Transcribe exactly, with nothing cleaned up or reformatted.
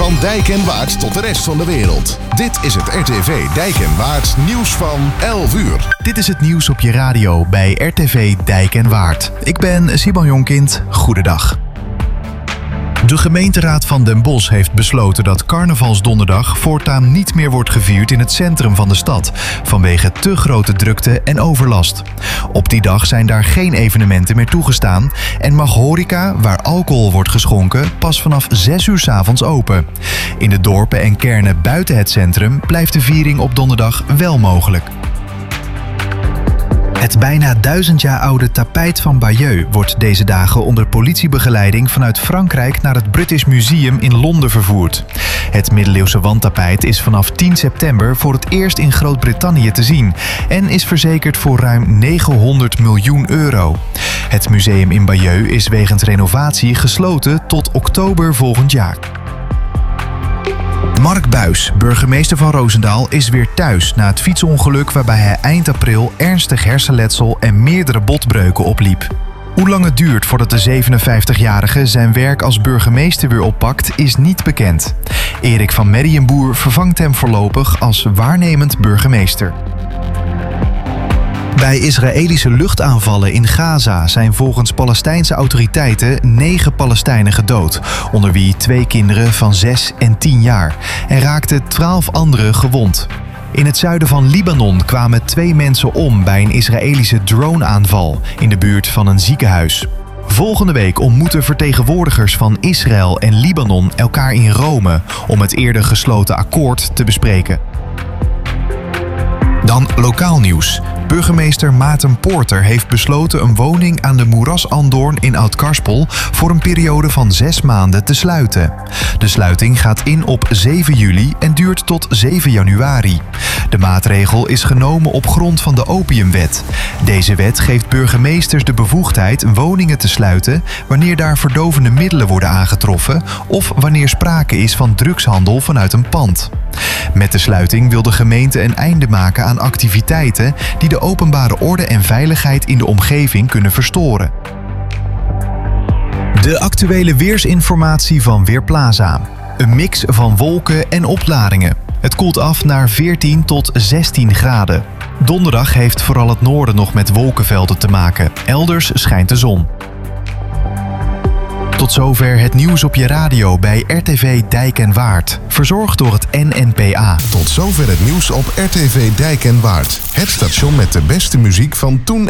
Van Dijk en Waard tot de rest van de wereld. Dit is het R T V Dijk en Waard nieuws van elf uur. Dit is het nieuws op je radio bij R T V Dijk en Waard. Ik ben Simon Jonkind. Goedendag. De gemeenteraad van Den Bosch heeft besloten dat carnavalsdonderdag voortaan niet meer wordt gevierd in het centrum van de stad, vanwege te grote drukte en overlast. Op die dag zijn daar geen evenementen meer toegestaan en mag horeca, waar alcohol wordt geschonken, pas vanaf zes uur 's avonds open. In de dorpen en kernen buiten het centrum blijft de viering op donderdag wel mogelijk. Het bijna duizend jaar oude tapijt van Bayeux wordt deze dagen onder politiebegeleiding vanuit Frankrijk naar het British Museum in Londen vervoerd. Het middeleeuwse wandtapijt is vanaf tien september voor het eerst in Groot-Brittannië te zien en is verzekerd voor ruim negenhonderd miljoen euro. Het museum in Bayeux is wegens renovatie gesloten tot oktober volgend jaar. Mark Buys, burgemeester van Roosendaal, is weer thuis na het fietsongeluk waarbij hij eind april ernstig hersenletsel en meerdere botbreuken opliep. Hoe lang het duurt voordat de zevenenvijftigjarige zijn werk als burgemeester weer oppakt, is niet bekend. Erik van Merrienboer vervangt hem voorlopig als waarnemend burgemeester. Bij Israëlische luchtaanvallen in Gaza zijn volgens Palestijnse autoriteiten negen Palestijnen gedood, onder wie twee kinderen van zes en tien jaar, en raakten twaalf anderen gewond. In het zuiden van Libanon kwamen twee mensen om bij een Israëlische droneaanval in de buurt van een ziekenhuis. Volgende week ontmoeten vertegenwoordigers van Israël en Libanon elkaar in Rome om het eerder gesloten akkoord te bespreken. Dan lokaal nieuws. Burgemeester Maarten Poorter heeft besloten een woning aan de Moerasandoorn in Oud-Karspel voor een periode van zes maanden te sluiten. De sluiting gaat in op zeven juli en duurt tot zeven januari. De maatregel is genomen op grond van de opiumwet. Deze wet geeft burgemeesters de bevoegdheid woningen te sluiten wanneer daar verdovende middelen worden aangetroffen of wanneer sprake is van drugshandel vanuit een pand. Met de sluiting wil de gemeente een einde maken aan activiteiten die de openbare orde en veiligheid in de omgeving kunnen verstoren. De actuele weersinformatie van Weerplaza. Een mix van wolken en opklaringen. Het koelt af naar veertien tot zestien graden. Donderdag heeft vooral het noorden nog met wolkenvelden te maken. Elders schijnt de zon. Tot zover het nieuws op je radio bij R T V Dijk en Waard. Verzorgd door het N N P A. Tot zover het nieuws op R T V Dijk en Waard. Het station met de beste muziek van toen